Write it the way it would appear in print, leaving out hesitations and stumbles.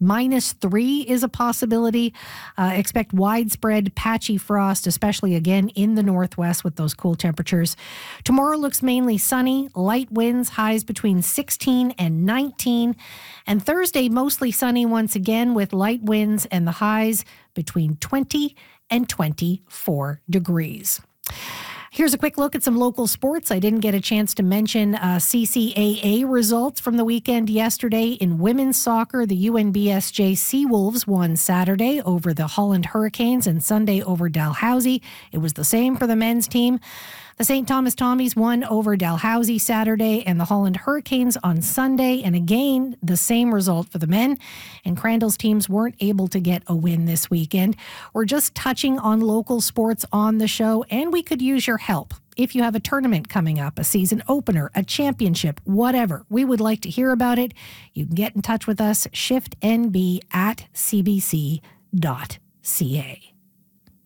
-3 is a possibility. Expect widespread patchy frost, especially again in the northwest with those cool temperatures. Tomorrow looks mainly sunny, light winds, highs between 16 and 19. And Thursday, mostly sunny once again with light winds and the highs between 20 and 24 degrees. Here's a quick look at some local sports. I didn't get a chance to mention CCAA results from the weekend yesterday. In women's soccer, the UNBSJ Seawolves won Saturday over the Holland Hurricanes and Sunday over Dalhousie. It was the same for the men's team. The St. Thomas Tommies won over Dalhousie Saturday and the Holland Hurricanes on Sunday. And again, the same result for the men. And Crandall's teams weren't able to get a win this weekend. We're just touching on local sports on the show, and we could use your help. If you have a tournament coming up, a season opener, a championship, whatever, we would like to hear about it. You can get in touch with us, shiftnb@cbc.ca.